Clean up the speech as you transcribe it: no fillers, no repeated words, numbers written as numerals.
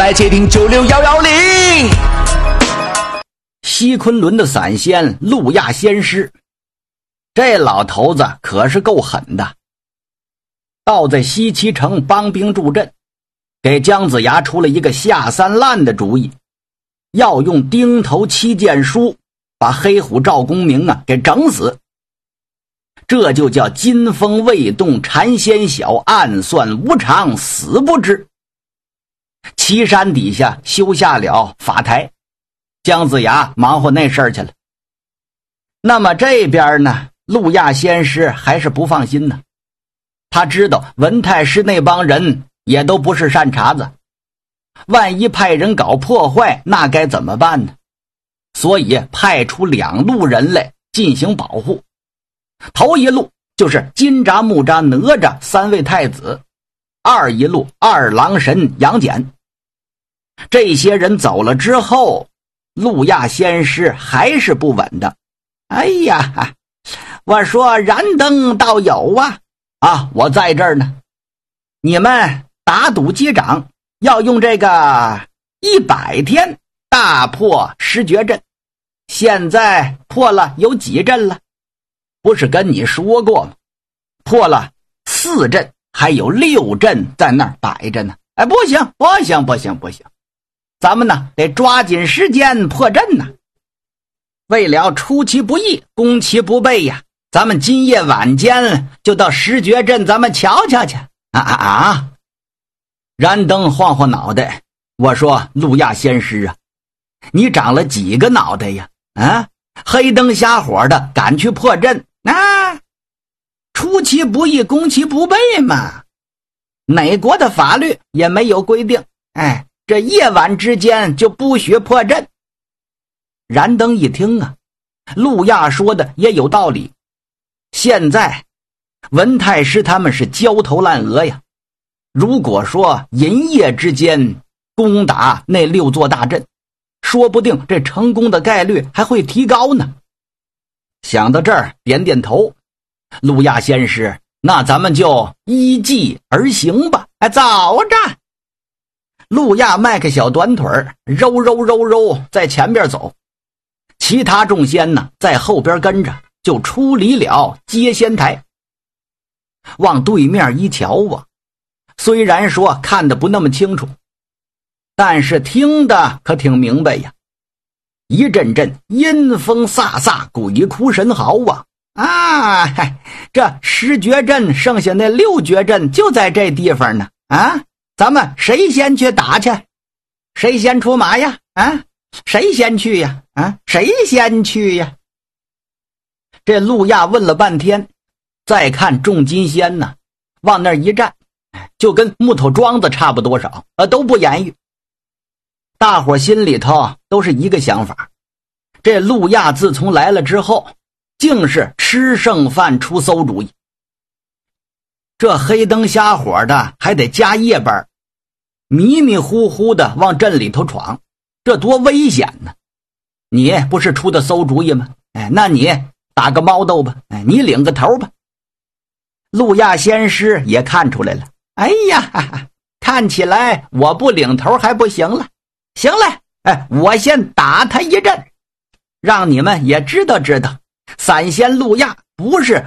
来且听96110。 西昆仑的散仙路亚仙师，这老头子可是够狠的。倒在西岐城帮兵助阵，给姜子牙出了一个下三滥的主意，要用钉头七剑书把黑虎赵公明给整死。这就叫金风未动禅仙晓，暗算无常死不知。岐山底下修下了法台，姜子牙忙活那事儿去了。那么这边呢，路亚仙师还是不放心呢。他知道文太师那帮人也都不是善茬子，万一派人搞破坏，那该怎么办呢？所以派出2路人来进行保护。头一路就是金吒、木吒、哪吒3位太子，一路二郎神杨戬。这些人走了之后，路亚仙师还是不稳的。哎呀，我说燃灯道友啊，我在这儿呢。你们打赌击掌，要用这个100天大破十绝阵。现在破了有几阵了？不是跟你说过吗？破了4阵，还有6阵在那儿摆着呢。哎，不行，咱们呢得抓紧时间破阵呢。为了出其不意，攻其不备呀，咱们今夜晚间就到十绝阵，咱们瞧瞧去。燃灯晃晃脑袋，我说路亚仙师啊，你长了几个脑袋呀？黑灯瞎火的赶去破阵出其不意，攻其不备嘛。哪国的法律也没有规定，这夜晚之间就不许破阵。燃灯一听路亚说的也有道理。现在文太师他们是焦头烂额呀，如果说银夜之间攻打那6座大阵，说不定这成功的概率还会提高呢。想到这儿，点点头。路亚仙师，那咱们就依计而行吧。走着。路亚迈开小短腿，揉在前边走，其他众仙呢在后边跟着，就出离了接仙台。往对面一瞧虽然说看得不那么清楚，但是听得可挺明白呀。一阵阵阴风飒飒，鬼哭神嚎这十绝阵剩下那6绝阵就在这地方呢。咱们谁先去打去？谁先出马呀？谁先去呀？谁先去呀？这路亚问了半天，再看众金仙呢，往那儿一站，就跟木头桩子差不多少，都不言语。大伙心里头都是一个想法，这路亚自从来了之后，竟是吃剩饭出馊主意。这黑灯瞎火的还得加夜班，迷迷糊糊的往镇里头闯，这多危险呢！你不是出的馊主意吗？那你打个猫斗吧，你领个头吧。路亚仙师也看出来了，看起来我不领头还不行了。行了，我先打他一阵，让你们也知道知道，散仙路亚不是